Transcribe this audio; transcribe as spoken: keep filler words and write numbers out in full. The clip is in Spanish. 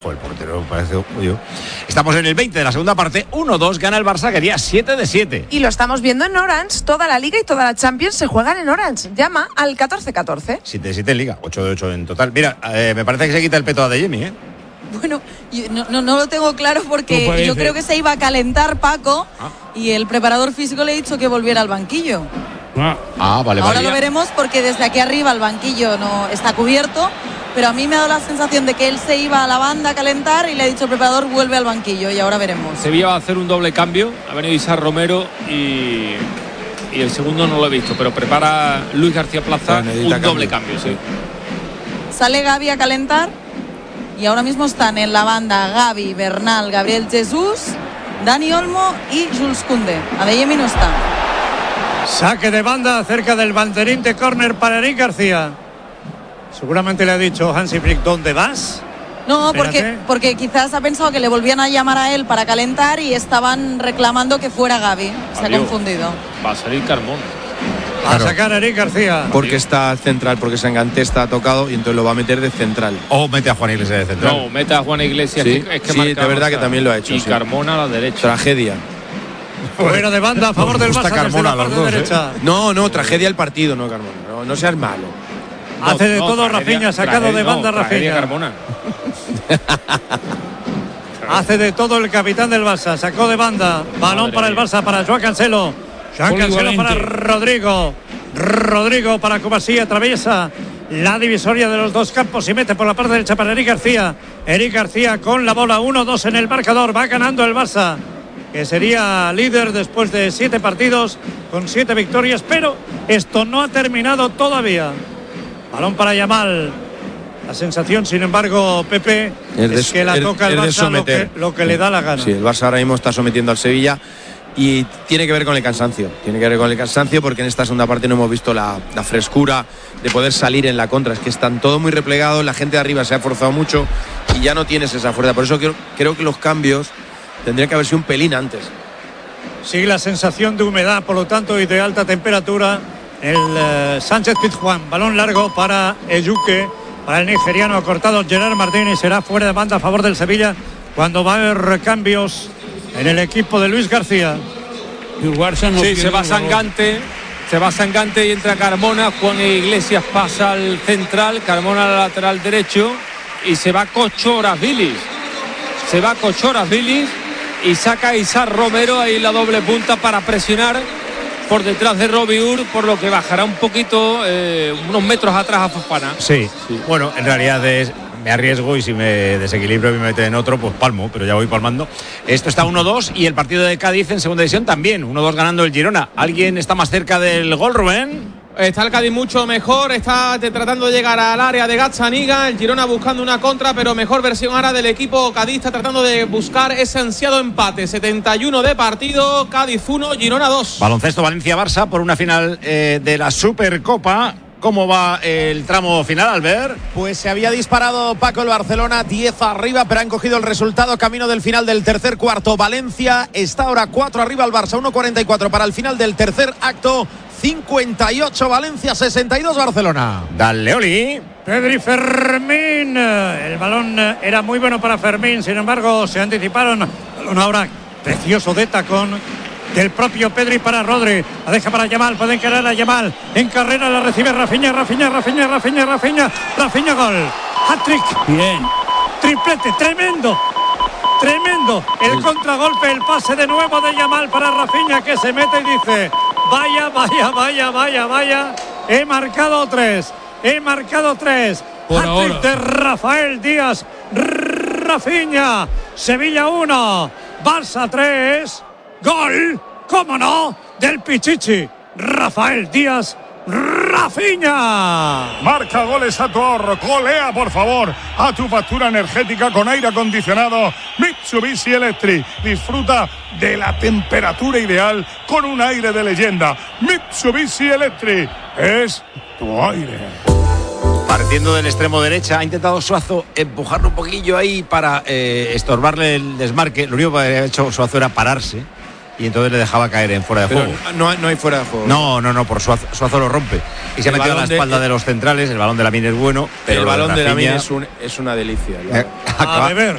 El portero parece yo. Estamos en el veinte de la segunda parte. uno dos gana el Barça, quería siete de siete. Y lo estamos viendo en Orange. Toda la Liga y toda la Champions se juegan en Orange. Llama al catorce catorce. siete de siete en Liga, ocho de ocho en total. Mira, eh, me parece que se quita el peto a De Jemi, ¿eh? Bueno, yo no, no, no lo tengo claro porque yo decir. creo que se iba a calentar Paco ah. y el preparador físico le ha dicho que volviera al banquillo. Ah, ah vale, Ahora vale. lo veremos porque desde aquí arriba el banquillo no está cubierto, pero a mí me ha dado la sensación de que él se iba a la banda a calentar y le ha dicho al preparador vuelve al banquillo y ahora veremos. Sevilla va a hacer un doble cambio, ha venido Isar Romero y, y el segundo no lo he visto, pero prepara Luis García Plaza un cambio. doble cambio, sí. Sale Gavi a calentar y ahora mismo están en la banda Gavi, Bernal, Gabriel Jesús, Dani Olmo y Jules Koundé. Adeyemi no está. Saque de banda cerca del banderín de córner para Eric García. Seguramente le ha dicho Hansi Flick, ¿dónde vas? No, porque, porque quizás ha pensado que le volvían a llamar a él para calentar y estaban reclamando que fuera Gavi. Se Adiós. ha confundido. Va a salir Carmona. Va claro. a sacar a Eric García. Porque está central, porque Sanganté está tocado y entonces lo va a meter de central. O mete a Juan Iglesias de central. No, mete a Juan Iglesias. Sí, que, es que sí de verdad que también lo ha hecho. Y sí. Carmona a la derecha. Tragedia. Fuera de banda a favor del Barça Carmona, desde la parte dos, derecha. ¿eh? No, no, tragedia el partido, no Carmona. No, no seas malo. No, Hace de no, todo tragedia, Rafinha, sacado tragedia, de banda no, Rafinha. Carmona. Hace de todo el capitán del Barça, sacó de banda. Balón Madre para el mía. Barça, para Joao Cancelo. Joao Cancelo para Rodrigo. Rodrigo para Kovacic, atraviesa la divisoria de los dos campos y mete por la parte derecha para Eric García. Eric García con la bola, uno dos en el marcador, va ganando el Barça, que sería líder después de siete partidos con siete victorias, pero esto no ha terminado todavía. Balón para Yamal. La sensación, sin embargo, Pepe, es, es que la el, toca el Barça lo que, lo que sí. le da la gana. Sí, el Barça ahora mismo está sometiendo al Sevilla y tiene que ver con el cansancio. Tiene que ver con el cansancio porque en esta segunda parte no hemos visto la, la frescura de poder salir en la contra. Es que están todos muy replegados, la gente de arriba se ha esforzado mucho y ya no tienes esa fuerza. Por eso creo, creo que los cambios tendrían que haber sido un pelín antes. Sigue la sensación de humedad, por lo tanto, y de alta temperatura. El uh, Sánchez Pizjuán, balón largo para Ejuke, para el nigeriano acortado Gerard Martínez, será fuera de banda a favor del Sevilla cuando va a haber cambios en el equipo de Luis García. Y el Barça no sí, se va Sangante, se va Sangante y entra Carmona. Juan Iglesias pasa al central, Carmona al lateral derecho y se va Cochoras Vilis. Se va Cochoras Vilis y saca a Isar Romero ahí la doble punta para presionar por detrás de Robiur, por lo que bajará un poquito, eh, unos metros atrás a Fofana. Sí, sí, bueno, en realidad es, me arriesgo y si me desequilibro y me mete en otro, pues palmo, pero ya voy palmando. Esto está uno dos y el partido de Cádiz en segunda división también, uno dos ganando el Girona. ¿Alguien está más cerca del gol, Rubén? Está el Cádiz mucho mejor, está tratando de llegar al área de Gazzaniga, el Girona buscando una contra, pero mejor versión ahora del equipo cadista, tratando de buscar ese ansiado empate. setenta y uno de partido, Cádiz uno, Girona dos. Baloncesto Valencia-Barça por una final eh, de la Supercopa. ¿Cómo va el tramo final, Albert? Pues se había disparado Paco el Barcelona, diez arriba, pero han cogido el resultado camino del final del tercer cuarto. Valencia está ahora cuatro arriba al Barça, uno cuarenta y cuatro para el final del tercer acto. cincuenta y ocho Valencia, sesenta y dos Barcelona. Dale, Oli. Pedri Fermín. El balón era muy bueno para Fermín, sin embargo se anticiparon. Balón ahora precioso de tacón del propio Pedri para Rodri. La deja para Yamal, pueden querer a Yamal. En carrera la recibe Rafinha, Rafinha, Rafinha, Rafinha, Rafinha. Rafinha, gol. Hat-trick. Bien. Triplete, tremendo. Tremendo. El contragolpe, el pase de nuevo de Yamal para Rafinha, que se mete y dice: vaya, vaya, vaya, vaya, vaya. He marcado tres. He marcado tres. Hat-trick de Rafael Díaz. Rafinha. Sevilla uno. Barça tres. Gol, cómo no, del Pichichi. Rafael Díaz. Rafinha. Marca goles a tu ahorro. Golea, por favor, a tu factura energética con aire acondicionado Mitsubishi Electric. Disfruta de la temperatura ideal con un aire de leyenda. Mitsubishi Electric es tu aire. Partiendo del extremo derecha, ha intentado Suazo empujarlo un poquillo ahí para eh, estorbarle el desmarque. Lo único que había hecho Suazo era pararse y entonces le dejaba caer en fuera de Pero juego. No, no hay fuera de juego. No, no, no, por Suazo, Suazo lo rompe. Y se ha metido a la espalda de, de los centrales. El balón de Lamine es bueno, pero el balón de, de Lamine es, un, es una delicia. A beber.